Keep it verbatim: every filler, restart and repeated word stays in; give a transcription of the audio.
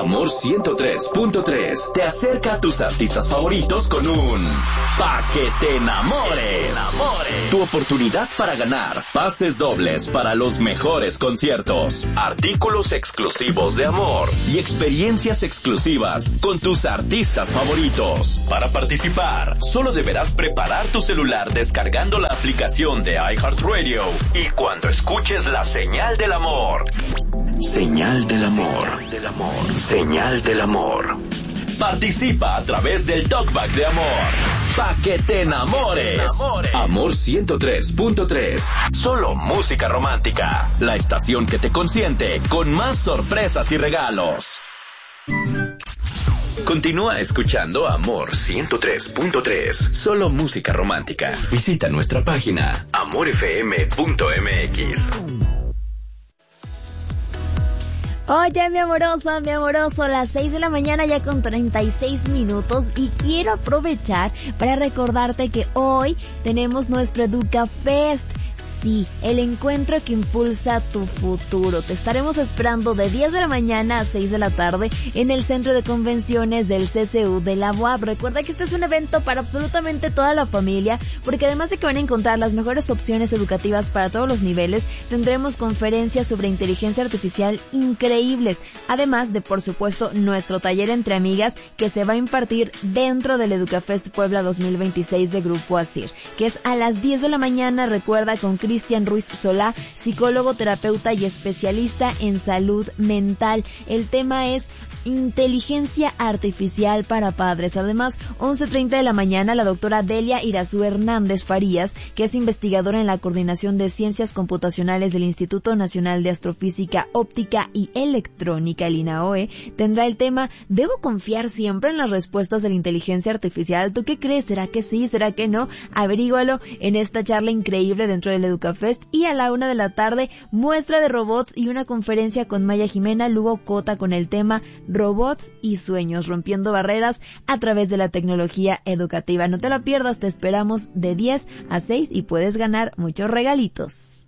Amor ciento tres punto tres te acerca a tus artistas favoritos con un Pa' que te enamores. Tu oportunidad para ganar pases dobles para los mejores conciertos, artículos exclusivos de Amor y experiencias exclusivas con tus artistas favoritos. Para participar, solo deberás preparar tu celular descargando la aplicación de iHeartRadio y cuando escuches la señal del amor. Señal del amor. Señal del amor. Participa a través del Talkback de Amor. Pa' que te enamores. Amor ciento tres punto tres. Solo música romántica. La estación que te consiente con más sorpresas y regalos. Continúa escuchando Amor ciento tres punto tres. Solo música romántica. Visita nuestra página amor f m punto m x. Oye, mi amorosa, mi amoroso, las seis de la mañana ya con treinta y seis minutos y quiero aprovechar para recordarte que hoy tenemos nuestro Educa Fest. Sí, el encuentro que impulsa tu futuro. Te estaremos esperando de diez de la mañana a seis de la tarde en el Centro de Convenciones del C C U de la U A P. Recuerda que este es un evento para absolutamente toda la familia, porque además de que van a encontrar las mejores opciones educativas para todos los niveles, tendremos conferencias sobre inteligencia artificial increíbles, además de, por supuesto, nuestro taller entre amigas que se va a impartir dentro del EducaFest Puebla dos mil veintiséis de Grupo ASIR, que es a las diez de la mañana, recuerda, con Cristian Ruiz Solá, psicólogo, terapeuta y especialista en salud mental. El tema es inteligencia artificial para padres. Además, once treinta de la mañana, la doctora Delia Irazú Hernández Farías, que es investigadora en la Coordinación de Ciencias Computacionales del Instituto Nacional de Astrofísica, Óptica y Electrónica, el INAOE, tendrá el tema ¿debo confiar siempre en las respuestas de la inteligencia artificial? ¿Tú qué crees? ¿Será que sí? ¿Será que no? Averígualo en esta charla increíble dentro del EducaFest. Y a la una de la tarde, muestra de robots y una conferencia con Maya Jimena Lugo Cota con el tema Robots y sueños, rompiendo barreras a través de la tecnología educativa. No te la pierdas, te esperamos de diez a seis y puedes ganar muchos regalitos.